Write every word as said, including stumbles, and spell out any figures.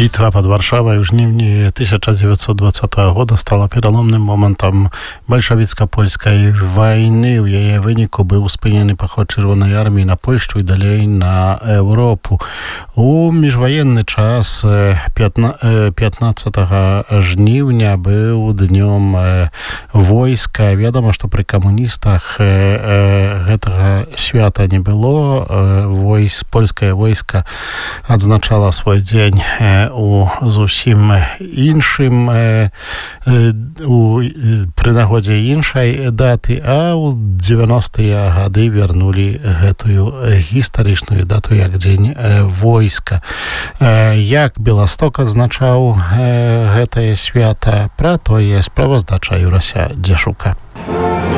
Битва под Варшавой в жнивні тысяча девятьсот двадцатого года стала переломным моментом бальшавіцка-польскай войны. У яе выніку быў спынены паход Чырвонай арміі на Польшчу і далей на Еўропу. У міжваенны час пятнадцатого жніўня быў днём войска. Вядома, што пры камуністах гэтага свята не было. Войс, польскае войска адзначала свой дзень у зусім іншым у пры нагодзе іншай даты, а ў дзевяностыя гады вярнулі гэтую гістарычную дату як дзень войска. Як Беласток адзначаў гэтае свята, пра тое справаздача Юрася Дзяшука.